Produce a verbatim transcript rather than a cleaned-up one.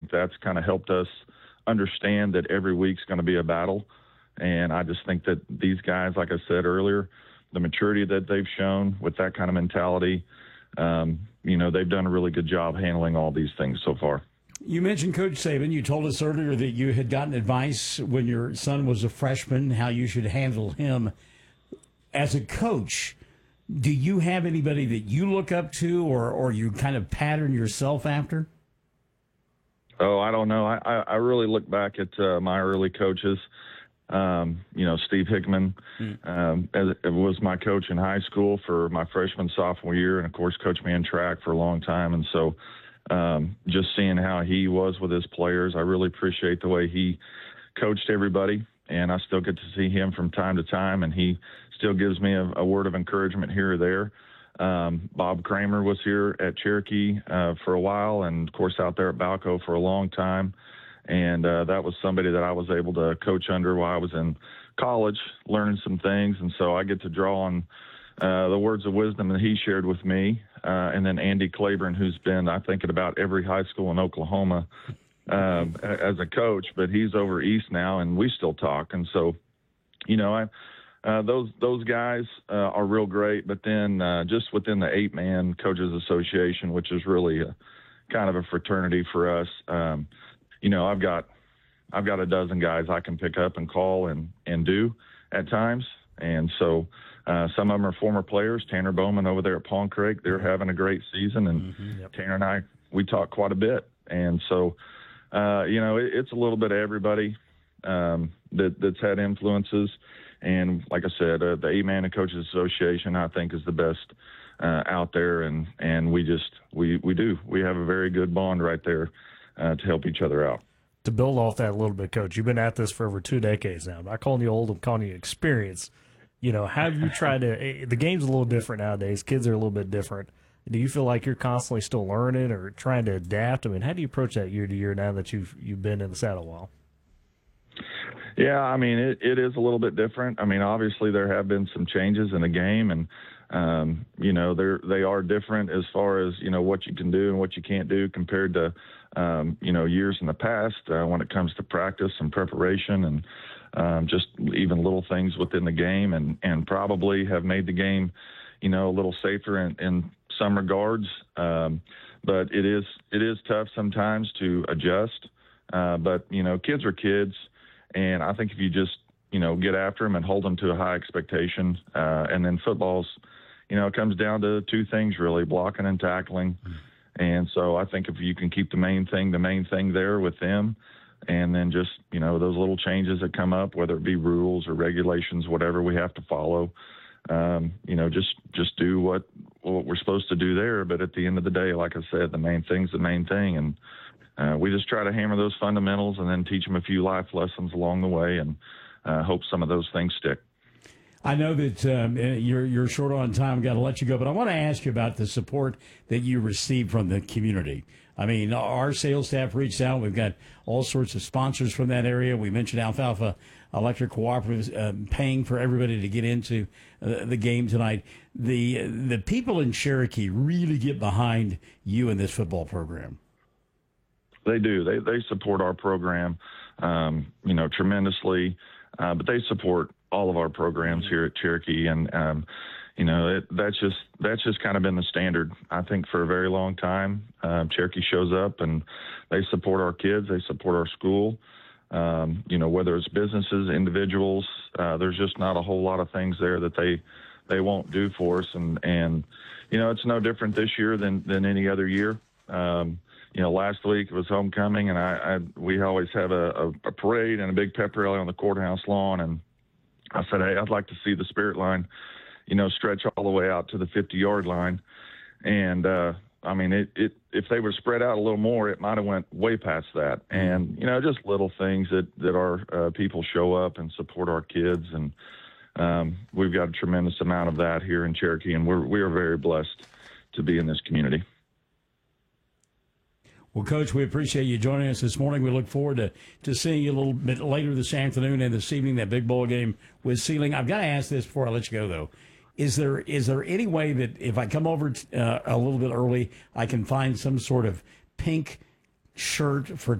think that's kind of helped us understand that every week's going to be a battle. And I just think that these guys, like I said earlier, the maturity that they've shown with that kind of mentality, um, you know, they've done a really good job handling all these things so far. You mentioned Coach Saban. You told us earlier that you had gotten advice when your son was a freshman, how you should handle him. As a coach, do you have anybody that you look up to or, or you kind of pattern yourself after? Oh, I don't know. I, I really look back at uh, my early coaches. Um, you know, Steve Hickman mm. um, as, it was my coach in high school for my freshman, sophomore year, and, of course, coached me in track for a long time. And so um, just seeing how he was with his players, I really appreciate the way he coached everybody. And I still get to see him from time to time, and he still gives me a, a word of encouragement here or there. Um, Bob Kramer was here at Cherokee uh, for a while, and, of course, out there at Balco for a long time. And uh, that was somebody that I was able to coach under while I was in college, learning some things. And so I get to draw on uh, the words of wisdom that he shared with me. Uh, and then Andy Claiborne, who's been, I think, at about every high school in Oklahoma um, as a coach, but he's over east now, and we still talk. And so, you know, I, uh, those those guys uh, are real great. But then uh, just within the eight-man Coaches Association, which is really a, kind of a fraternity for us, um, you know, I've got I've got a dozen guys I can pick up and call and, and do at times. And so uh, some of them are former players. Tanner Bowman over there at Palm Creek, they're having a great season. And mm-hmm, yep. Tanner and I, we talk quite a bit. And so, uh, you know, it, it's a little bit of everybody um, that, that's had influences. And like I said, uh, the eight-man Coaches Association, I think, is the best uh, out there. And, and we just we, we do. We have a very good bond right there. Uh, to help each other out. To build off that a little bit, Coach, you've been at this for over two decades now. I'm not calling you old, I'm calling you experience. You know, how do you try to – the game's a little different nowadays. Kids are a little bit different. Do you feel like you're constantly still learning or trying to adapt? I mean, how do you approach that year to year now that you've you've been in the saddle a while? Yeah, I mean, it, it is a little bit different. I mean, obviously there have been some changes in the game, and um, you know, they're they are different as far as, you know, what you can do and what you can't do compared to – Um, you know, years in the past uh, when it comes to practice and preparation and um, just even little things within the game, and, and probably have made the game, you know, a little safer in, in some regards. Um, but it is it is tough sometimes to adjust. Uh, but, you know, kids are kids. And I think if you just, you know, get after them and hold them to a high expectation, uh, and then football's, you know, it comes down to two things really, blocking and tackling. Mm-hmm. And so I think if you can keep the main thing, the main thing there with them, and then just, you know, those little changes that come up, whether it be rules or regulations, whatever we have to follow, um, you know, just, just do what, what we're supposed to do there. But at the end of the day, like I said, the main thing's the main thing. And uh, we just try to hammer those fundamentals and then teach them a few life lessons along the way, and uh, hope some of those things stick. I know that um, you're you're short on time. I've got to let you go, but I want to ask you about the support that you receive from the community. I mean, our sales staff reached out. We've got all sorts of sponsors from that area. We mentioned Alfalfa Electric Cooperatives uh, paying for everybody to get into uh, the game tonight. The the people in Cherokee really get behind you in this football program. They do. They they support our program, um, you know, tremendously. Uh, but they support all of our programs here at Cherokee, and um, you know, it, that's just that's just kind of been the standard, I think, for a very long time. Uh, Cherokee shows up, and they support our kids. They support our school. Um, you know, whether it's businesses, individuals, uh, there's just not a whole lot of things there that they they won't do for us. And and you know, it's no different this year than than any other year. Um, You know, last week it was homecoming, and I, I we always have a, a, a parade and a big pep rally on the courthouse lawn. And I said, hey, I'd like to see the Spirit line, you know, stretch all the way out to the fifty-yard line. And uh, I mean, it, it if they were spread out a little more, it might have went way past that. And you know, just little things that that our uh, people show up and support our kids, and um, we've got a tremendous amount of that here in Cherokee, and we're we are very blessed to be in this community. Well, Coach, we appreciate you joining us this morning. We look forward to, to seeing you a little bit later this afternoon and this evening, that big bowl game with Sealing. I've got to ask this before I let you go, though. Is there is there any way that if I come over t- uh, a little bit early, I can find some sort of pink shirt for